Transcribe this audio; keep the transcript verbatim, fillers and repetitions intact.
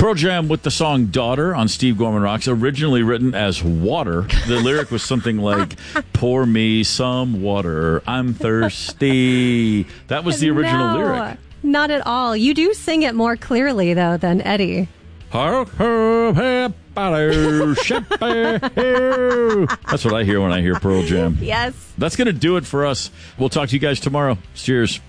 Pearl Jam with the song Daughter on Steve Gorman Rocks, originally written as water. The lyric was something like, pour me some water, I'm thirsty. That was the original no, lyric. Not at all. You do sing it more clearly, though, than Eddie. That's what I hear when I hear Pearl Jam. Yes. That's going to do it for us. We'll talk to you guys tomorrow. Cheers.